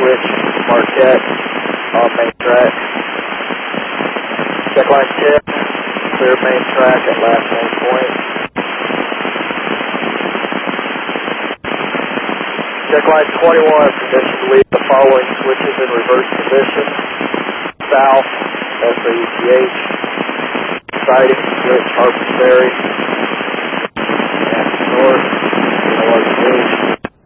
switch, Marquette, on main track. Check line 10, clear main track at last main point. Check line 21, permission to leave the following switches in reverse position. South, SAETH, siding, switch, Harpers Ferry.